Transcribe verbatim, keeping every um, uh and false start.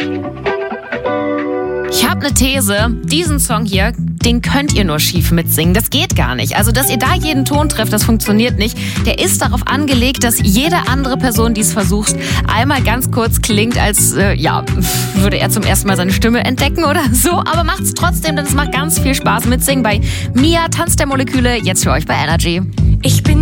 Ich habe eine These, diesen Song hier, den könnt ihr nur schief mitsingen. Das geht gar nicht. Also, dass ihr da jeden Ton trefft, das funktioniert nicht. Der ist darauf angelegt, dass jede andere Person, die es versucht, einmal ganz kurz klingt, als, äh, ja, würde er zum ersten Mal seine Stimme entdecken oder so. Aber macht's trotzdem, denn es macht ganz viel Spaß mitsingen bei Mia, Tanz der Moleküle, jetzt für euch bei Energy. Ich bin